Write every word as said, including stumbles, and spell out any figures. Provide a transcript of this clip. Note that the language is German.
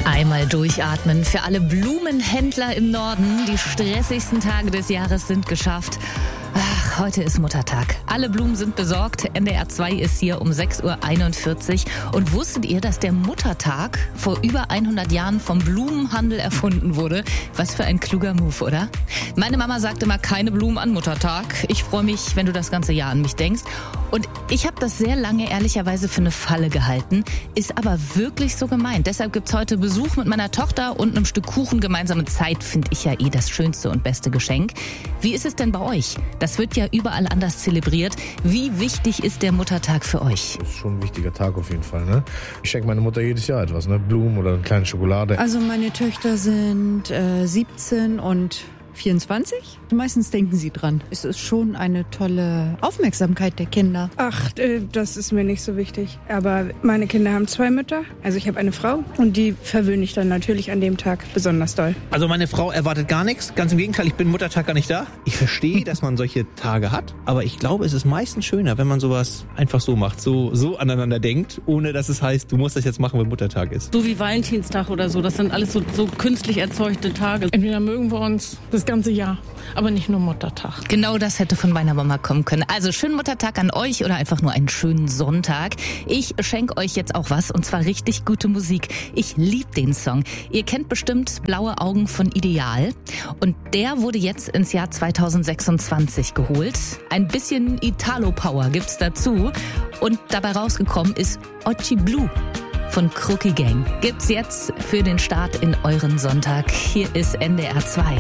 Einmal durchatmen für alle Blumenhändler im Norden. Die stressigsten Tage des Jahres sind geschafft. Ach, heute ist Muttertag. Alle Blumen sind besorgt. N D R zwei ist hier um sechs Uhr einundvierzig. Und wusstet ihr, dass der Muttertag vor über hundert Jahren vom Blumenhandel erfunden wurde? Was für ein kluger Move, oder? Meine Mama sagt immer, keine Blumen an Muttertag. Ich freue mich, wenn du das ganze Jahr an mich denkst. Und ich habe das sehr lange ehrlicherweise für eine Falle gehalten. Ist aber wirklich so gemeint. Deshalb gibt's heute Besuch mit meiner Tochter und einem Stück Kuchen. Gemeinsame Zeit finde ich ja eh das schönste und beste Geschenk. Wie ist es denn bei euch? Das wird ja überall anders zelebriert. Wie wichtig ist der Muttertag für euch? Das ist schon ein wichtiger Tag auf jeden Fall, ne? Ich schenke meine Mutter jedes Jahr etwas, ne? Blumen oder eine kleine Schokolade. Also meine Töchter sind äh, siebzehn und vierundzwanzig. Meistens denken sie dran. Es ist schon eine tolle Aufmerksamkeit der Kinder. Ach, äh, das ist mir nicht so wichtig. Aber meine Kinder haben zwei Mütter. Also ich habe eine Frau und die verwöhne ich dann natürlich an dem Tag besonders doll. Also meine Frau erwartet gar nichts. Ganz im Gegenteil, ich bin Muttertag gar nicht da. Ich verstehe, dass man solche Tage hat. Aber ich glaube, es ist meistens schöner, wenn man sowas einfach so macht. So, so aneinander denkt, ohne dass es heißt, du musst das jetzt machen, wenn Muttertag ist. So wie Valentinstag oder so. Das sind alles so, so künstlich erzeugte Tage. Entweder mögen wir uns das ganze Jahr, aber nicht nur Muttertag. Genau das hätte von meiner Mama kommen können. Also schönen Muttertag an euch oder einfach nur einen schönen Sonntag. Ich schenke euch jetzt auch was und zwar richtig gute Musik. Ich liebe den Song. Ihr kennt bestimmt Blaue Augen von Ideal und der wurde jetzt ins Jahr zweitausendsechsundzwanzig geholt. Ein bisschen Italo-Power gibt's dazu und dabei rausgekommen ist Occhi Blu von Crookie Gang. Gibt's jetzt für den Start in euren Sonntag. Hier ist N D R zwei.